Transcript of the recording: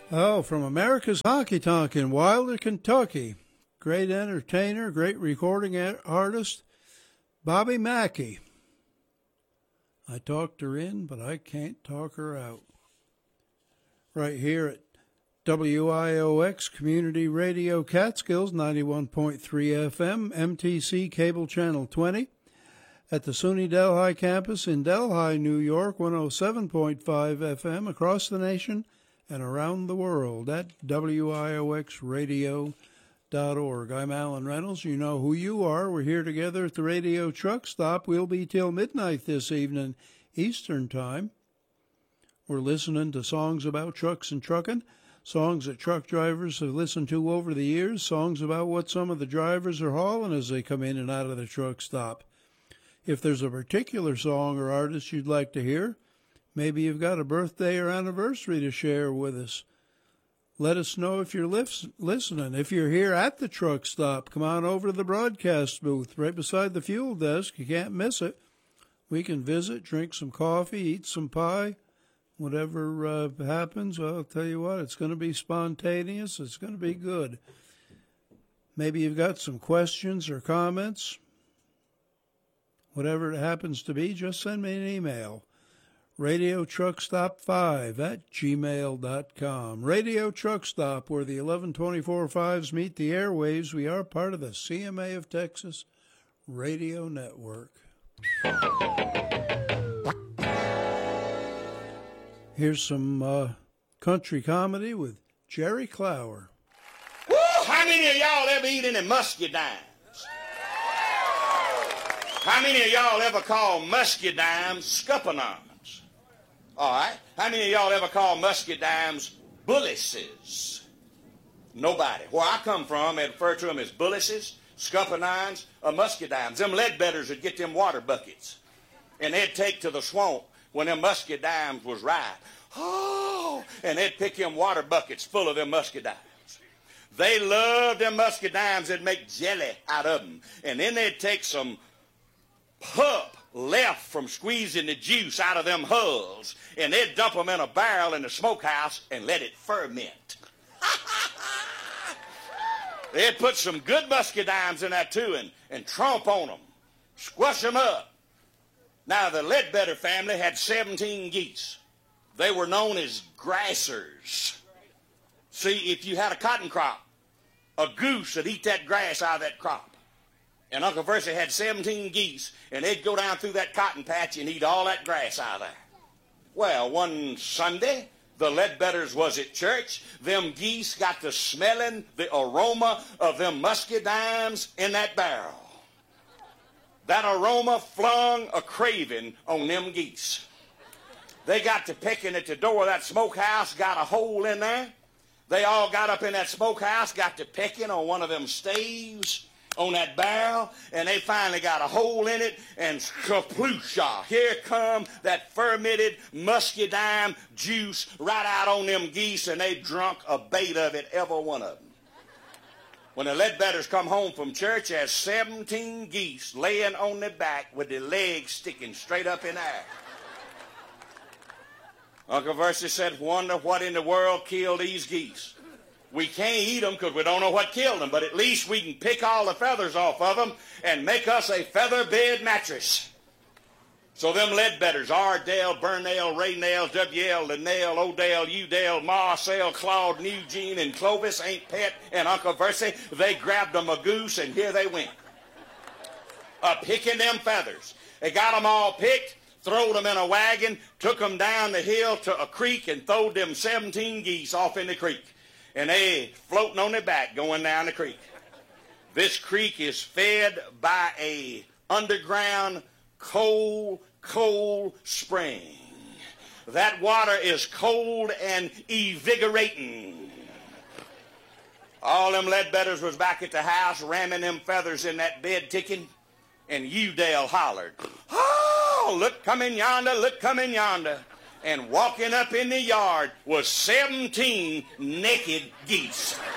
Oh, from America's Honky Tonk in Wilder, Kentucky. Great entertainer, great recording artist, Bobby Mackey. I talked her in, but I can't talk her out. Right here at WIOX Community Radio Catskills, 91.3 FM, MTC Cable Channel 20. At the SUNY Delhi campus in Delhi, New York, 107.5 FM across the nation and around the world at WIOXradio.org. I'm Alan Reynolds. You know who you are. We're here together at the Radio Truck Stop. We'll be till midnight this evening, Eastern Time. We're listening to songs about trucks and trucking, songs that truck drivers have listened to over the years, songs about what some of the drivers are hauling as they come in and out of the truck stop. If there's a particular song or artist you'd like to hear, maybe you've got a birthday or anniversary to share with us, let us know if you're listening. If you're here at the truck stop, come on over to the broadcast booth right beside the fuel desk. You can't miss it. We can visit, drink some coffee, eat some pie, whatever happens. Well, I'll tell you what, it's going to be spontaneous. It's going to be good. Maybe you've got some questions or comments. Whatever it happens to be, just send me an email. RadioTruckStop5@gmail.com. Radio Truck Stop, where the 1124.5s meet the airwaves. We are part of the CMA of Texas Radio Network. Here's some country comedy with Jerry Clower. Woo! How many of y'all ever eat any muscadines? How many of y'all ever call muscadines scuppernons? All right. How many of y'all ever call muscadines bullises? Nobody. Where I come from, they refer to them as bullises, scuppernines, or muscadines. Them Leadbetters would get them water buckets, and they'd take to the swamp when them muscadines was ripe. Oh, and they'd pick them water buckets full of them muscadines. They loved them muscadines. They'd make jelly out of them, and then they'd take some pup left from squeezing the juice out of them hulls, and they'd dump them in a barrel in the smokehouse and let it ferment. They'd put some good muscadines in that too and tromp on them, squash them up. Now, the Leadbetter family had 17 geese. They were known as grassers. See, if you had a cotton crop, a goose would eat that grass out of that crop. And Uncle Versi had 17 geese, and they'd go down through that cotton patch and eat all that grass out of there. Well, one Sunday, the Leadbetters was at church. Them geese got to smelling the aroma of them muscadines in that barrel. That aroma flung a craving on them geese. They got to pecking at the door of that smokehouse, got a hole in there. They all got up in that smokehouse, got to pecking on one of them staves on that barrel, and they finally got a hole in it, and kaploosha, here come that fermented muscadine juice right out on them geese, and they drunk a bait of it, every one of them. When the Leadbetters come home from church, there's 17 geese laying on their back with their legs sticking straight up in the air. Uncle Versi said, wonder what in the world killed these geese. We can't eat them because we don't know what killed them, but at least we can pick all the feathers off of them and make us a feather bed mattress. So them Leadbetters, Ardell, Burnell, Raynell, W.L., Linnell, Odell, Udell, Marcel, Claude, Eugene, and Clovis, Aunt Pet, and Uncle Versi, they grabbed them a goose, and here they went. Picking them feathers. They got them all picked, throwed them in a wagon, took them down the hill to a creek, and throwed them 17 geese off in the creek. And they floating on their back going down the creek. This creek is fed by a underground cold spring. That water is cold and invigorating. All them Leadbetters was back at the house ramming them feathers in that bed ticking, and Udell hollered, "Oh, look coming yonder, look coming yonder." And walking up in the yard was 17 naked geese.